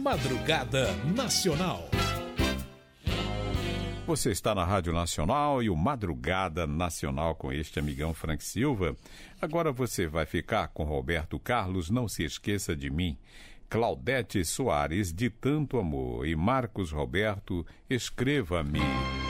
Madrugada Nacional. Você está na Rádio Nacional e o Madrugada Nacional com este amigão Frank Silva. Agora você vai ficar com Roberto Carlos, Não Se Esqueça de Mim, Claudete Soares, De Tanto Amor, e Marcos Roberto, Escreva-me.